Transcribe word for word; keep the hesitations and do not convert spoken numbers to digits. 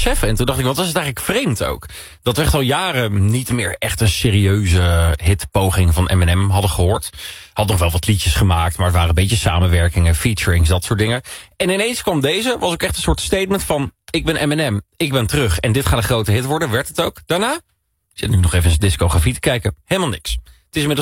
beseffen. En toen dacht ik, wat was het eigenlijk vreemd ook? Dat we echt al jaren niet meer echt een serieuze hitpoging van Eminem hadden gehoord. Had nog wel wat liedjes gemaakt, maar het waren een beetje samenwerkingen, featurings, dat soort dingen. En ineens kwam deze, was ook echt een soort statement van, ik ben Eminem, ik ben terug en dit gaat een grote hit worden. Werd het ook. Daarna, ik zit nu nog even in zijn discografie te kijken, helemaal niks. Het is inmiddels